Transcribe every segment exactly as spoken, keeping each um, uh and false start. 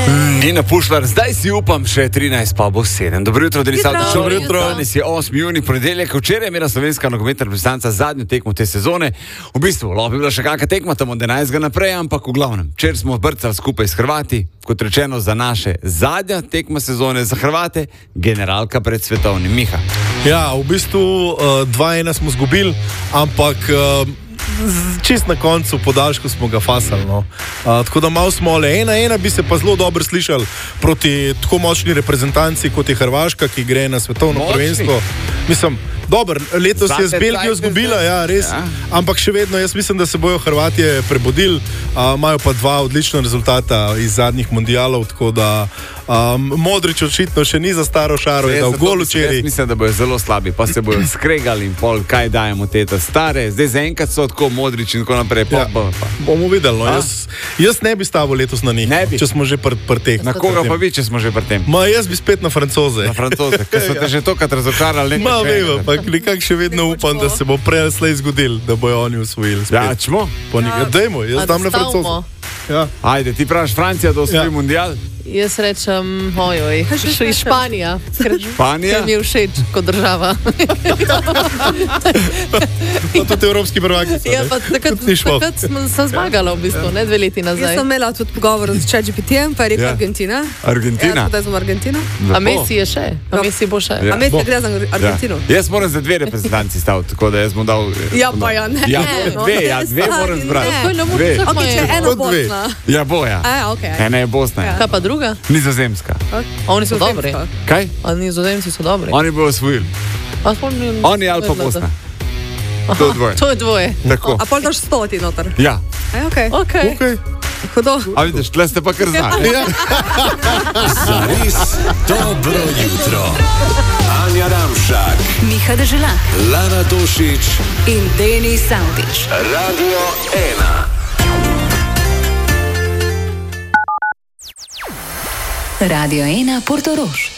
Nina Pušlar, zdaj si upam še trinajst, pa bo sedem. Dobro jutro, Denis Avdić. Dobro jutro. Danes je osmi junij, ponedeljek. Včeraj je imela slovenska nogometna reprezentanca zadnjo tekmo te sezone. V bistvu, lahko bi bila še kakšna tekma tam od enajstega naprej, ampak v glavnem. Včeraj smo brcali skupaj s Hrvati, kot rečeno, za naše zadnja tekma sezone, za Hrvate, generalka pred svetovnim. Miha. Ja, v bistvu uh, dva ena smo zgubili, ampak uh, čist na koncu podaljšku smo ga fasali. No. Uh, tako da malo smo le ena ena, bi se pa zelo dobro slišali proti tako močni reprezentanci, kot je Hrvaška, ki gre na svetovno Močni. prvenstvo. Mislim, dobro, letos je z Belgijo zgubila, ja, res, Ja. ampak še vedno jaz mislim, da se bojo Hrvatje prebudili, uh, imajo pa dva odlična rezultata iz zadnjih mundialov, tako da um, Modrić očitno še ni za staro šaro, je dal gol včeraj. Jaz mislim, da bojo zelo slabi, pa se bojo skregali in pol, kaj dajemo te ta stare. Zdaj zaenkrat so tako Modrić in tako naprej. Pa, Ja, pa, pa. bomo videli. No. A? Jaz, jaz ne bi stavil letos na njih, Ne bi. če smo že pri pr teh. Na koga pa vi, če smo že pri tem? Ma, jaz bi spet na Francoze. Na Francoze, ker so te že tokrat razočarali. Ma, vem, ampak nekako še vedno upam, da se bo prej slej zgodil, da bojo oni usvojili. spet. Ja, čmo? Po nekaj. Ja, dajmo, jaz dam na Francoze. Ja. Ajde, ti praviš Francija, da osvoji Ja. mundial? Jaz rečem, ojoj, še iz Španija, ker Španija? ker mi je všeč kot država. Pa tudi evropski prvaki so. Ja, ne? pa takrat, Tudi ni šlo. takrat smo, sem zmagala v bistvu, ne dve leti Jaz nazaj. sem imela tudi pogovor z ChatGPT-jem, pa je rekel Ja. Argentina. Argentina? Ja, zdaj smo Argentina. A Messi je še, a Messi bo še. Ja. A Messi bo. gre za Argentino. Ja. Jaz moram za dve reprezentanci staviti, tako da jaz bom dal... Ja, pa ja, ne. Ja, no, dve, ja, ne, dve stari, moram zbrati. ne. Tako ne moreš Dve. tako Ok, če malo. eno Kot dve. Bosna. Ja, bo, ja. A, ja, okej. Ena je Bosna. Ja. Kaj pa druga? Nizozemska. A oni so dobri. Kaj? A nizozemci so dobri. Oni bodo osvojili. A spomnim- Oni ali pa Bosna. To dvoje. To je dvoje. Tako. A pol daš sto ti noter. Ja. A, okej. Okay. Okay. Hudo. A vidiš, tle ste pa kar znali. Ja. Zares dobro jutro. Anja Ramšak, Miha Deželak Lana Tošič, in Denis Avdić. Radio ena. Radio ena Portorož.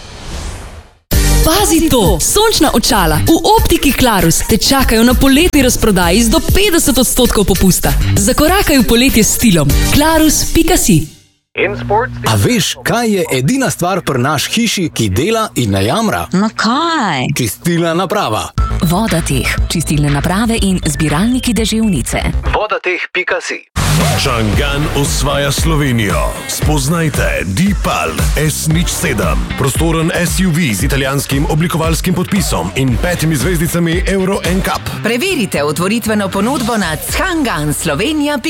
Pazi to! Sončna očala v optiki Clarus te čakajo na poletni razprodaji z do petdeset odstotkov popusta. Zakorakaj v poletje s stilom. Clarus pika si. A veš, kaj je edina stvar pri naš hiši, ki dela in ne jamra? No kaj? Čistilna naprava. Vodateh, čistilne naprave in zbiralniki deževnice. Vodateh pika si. Čangan osvaja Slovenijo. Spoznajte Deepal S nič sedem. Prostoren S U V z italijanskim oblikovalskim podpisom in petimi zvezdicami Euro N C A P. Preverite otvoritveno ponudbo na changan slovenija pika si.